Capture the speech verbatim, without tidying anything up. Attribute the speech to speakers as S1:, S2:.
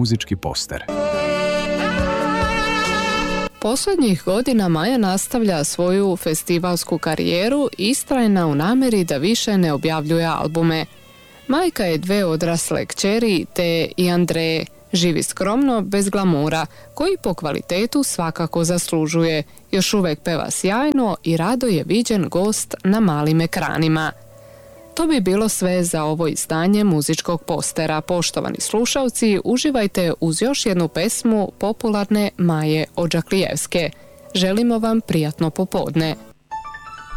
S1: muzički poster.
S2: Posljednjih godina Maja nastavlja svoju festivalsku karijeru i istrajna u namjeri da više ne objavljuje albume. Majka je dve odrasle kćeri te i Andreje. Živi skromno, bez glamura, koji po kvalitetu svakako zaslužuje. Još uvijek peva sjajno i rado je viđen gost na malim ekranima. To bi bilo sve za ovo izdanje muzičkog postera. Poštovani slušalci, uživajte uz još jednu pesmu popularne Maje Odžaklijevske. Želimo vam prijatno popodne.